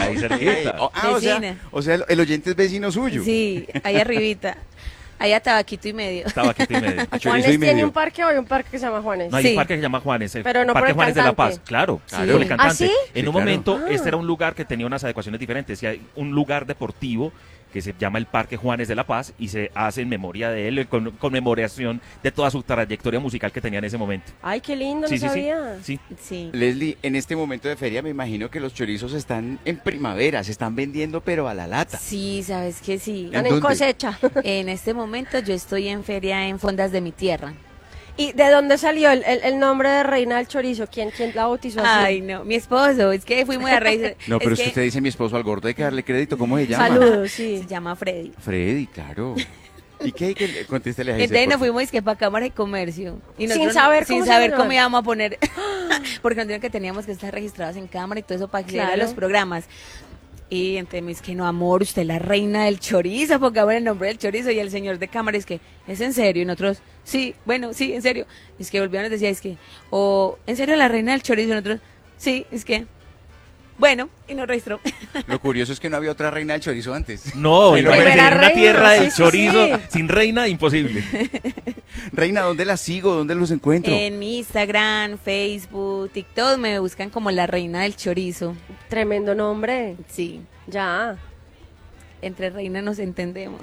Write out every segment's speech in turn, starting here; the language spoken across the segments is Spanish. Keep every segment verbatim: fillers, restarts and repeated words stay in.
ahí cerquita. Oh, ah, o sea, Vecina. o sea, el, el oyente es vecino suyo. Sí, ahí arribita. Allá tabaquito y medio. Tabaquito y medio. A chorizo ¿Juanes y tiene medio. un parque o hay un parque que se llama Juanes? No, hay Sí. un parque que se llama Juanes, el Pero no por Parque el Juanes de la cantante. Paz, claro, Claro. por el cantante. ¿Ah, sí? En Sí, un claro. momento, Ah. este era un lugar que tenía unas adecuaciones diferentes, y hay un lugar deportivo que se llama el Parque Juanes de la Paz y se hace en memoria de él, con conmemoración de toda su trayectoria musical que tenía en ese momento. Ay, qué lindo, Sí, no sí, sí, sabía. sí. Sí. Leslie, en este momento de feria me imagino que los chorizos están en primavera, se están vendiendo pero a la lata. Sí, sabes que sí. Están ¿En en dónde? cosecha. En este momento yo estoy en feria en Fondas de mi Tierra. ¿Y de dónde salió el, el- el nombre de Reina del Chorizo? ¿Quién, quién la bautizó así? Ay, no, mi esposo, es que fuimos a raíz. No, pero es si que usted dice mi esposo al gordo hay que darle crédito, ¿cómo se llama? Saludos, sí. se llama Freddy. Freddy, claro. ¿Y qué? ¿Qué le- Contéstele a ese, Entonces nos por favor. fuimos que para Cámara de Comercio. Y Sin nosotros saber sin cómo se saber llama. cómo íbamos a poner. Porque nos dijeron que teníamos que estar registrados en Cámara y todo eso para acceder a Claro. los programas. Y entonces me dice que no, amor, usted es la reina del chorizo, porque ahora el nombre del chorizo. Y el señor de Cámara es que, ¿es en serio? Y nosotros, sí, bueno, sí, en serio. Es que volvíamos y decía, es que, o, ¿en serio la reina del chorizo? Y nosotros, sí, es que, bueno, y nos registró. Lo curioso es que no había otra reina del chorizo antes. No, Pero imagínate, era en una reina, tierra sí, del sí, chorizo, sí. sin reina, imposible. Reina, ¿dónde la sigo? ¿Dónde los encuentro? En mi Instagram, Facebook, TikTok me buscan como la reina del chorizo. Tremendo nombre. Sí, Ya. entre reina nos entendemos.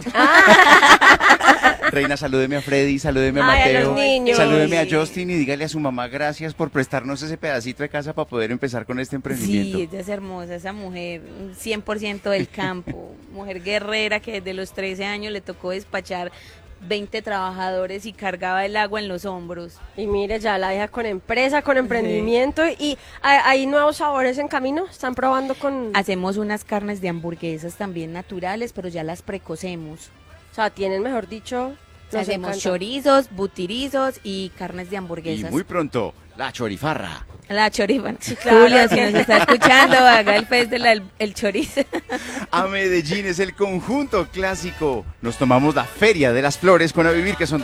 Reina, salúdeme a Freddy, salúdeme a Ay, a Mateo, los niños. salúdeme a Justin y dígale a su mamá gracias por prestarnos ese pedacito de casa para poder empezar con este emprendimiento. Sí, ella es hermosa, esa mujer, cien por ciento del campo, mujer guerrera que desde los trece años le tocó despachar veinte trabajadores y cargaba el agua en los hombros. Y mire, ya la deja con empresa, con emprendimiento. ¿Y hay, hay nuevos sabores en camino? ¿Están probando con...? Hacemos unas carnes de hamburguesas también naturales, pero ya las precocemos. O sea, tienen, mejor dicho... nos Hacemos encanta. chorizos, butirizos y carnes de Y hamburguesas. muy pronto, la chorifarra. La chorifa. claro. Julia, si nos está escuchando, haga el fest del el, el chorizo. A Medellín es el conjunto clásico. Nos tomamos la Feria de las Flores con A Vivir, que son